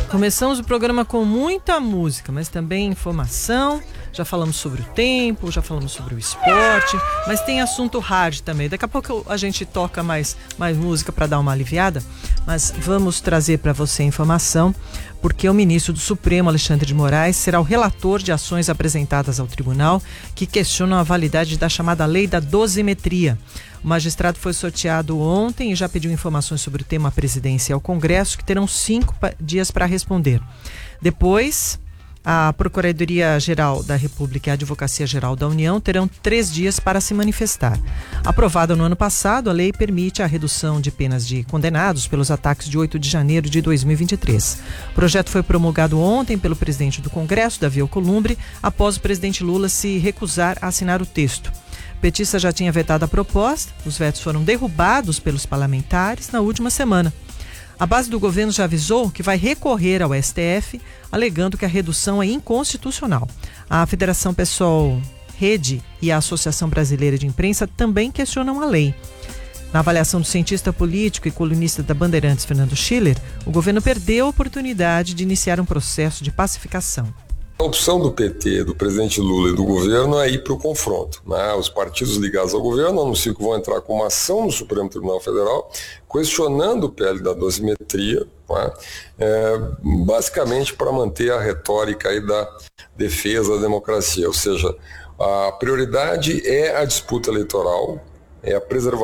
Começamos o programa com muita música, mas também informação. Já falamos sobre o tempo, já falamos sobre o esporte, mas tem assunto hard também. Daqui a pouco a gente toca mais música para dar uma aliviada, mas vamos trazer para você informação, porque o ministro do Supremo, Alexandre de Moraes, será o relator de ações apresentadas ao tribunal que questionam a validade da chamada lei da dosimetria. O magistrado foi sorteado ontem e já pediu informações sobre o tema à presidência e ao Congresso, que terão 5 dias para responder. Depois, a Procuradoria-Geral da República e a Advocacia-Geral da União terão 3 dias para se manifestar. Aprovada no ano passado, a lei permite a redução de penas de condenados pelos ataques de 8 de janeiro de 2023. O projeto foi promulgado ontem pelo presidente do Congresso, Davi Alcolumbre, após o presidente Lula se recusar a assinar o texto. O petista já tinha vetado a proposta, os vetos foram derrubados pelos parlamentares na última semana. A base do governo já avisou que vai recorrer ao STF, alegando que a redução é inconstitucional. A Federação PSOL Rede e a Associação Brasileira de Imprensa também questionam a lei. Na avaliação do cientista político e colunista da Bandeirantes, Fernando Schiller, o governo perdeu a oportunidade de iniciar um processo de pacificação. A opção do PT, do presidente Lula e do governo é ir para o confronto, né? Os partidos ligados ao governo anunciam que vão entrar com uma ação no Supremo Tribunal Federal, questionando o PL da dosimetria, né? Basicamente para manter a retórica aí da defesa da democracia, ou seja, a prioridade é a disputa eleitoral, é a preservação